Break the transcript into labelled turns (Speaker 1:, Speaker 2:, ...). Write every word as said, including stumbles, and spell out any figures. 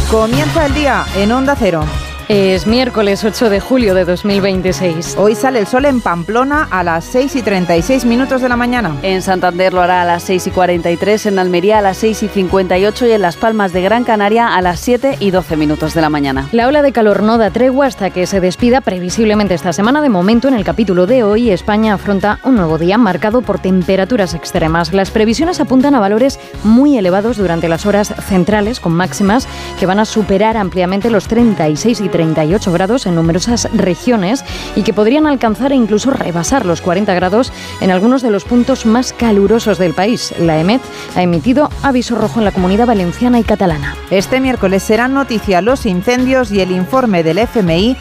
Speaker 1: Comienza el día en Onda Cero.
Speaker 2: Es miércoles ocho de julio de dos mil veintiséis.
Speaker 1: Hoy sale el sol en Pamplona a las seis y treinta y seis minutos de la mañana.
Speaker 3: En Santander lo hará a las seis y cuarenta y tres, en Almería a las seis y cincuenta y ocho y en Las Palmas de Gran Canaria a las siete y doce minutos de la mañana.
Speaker 2: La ola de calor no da tregua hasta que se despida previsiblemente esta semana. De momento, en el capítulo de hoy, España afronta un nuevo día marcado por temperaturas extremas. Las previsiones apuntan a valores muy elevados durante las horas centrales, con máximas que van a superar ampliamente los treinta y seis y treinta y ocho grados en numerosas regiones y que podrían alcanzar e incluso rebasar los cuarenta grados en algunos de los puntos más calurosos del país. La EMET ha emitido aviso rojo en la Comunidad Valenciana y Catalana.
Speaker 1: Este miércoles serán noticia los incendios y el informe del F M I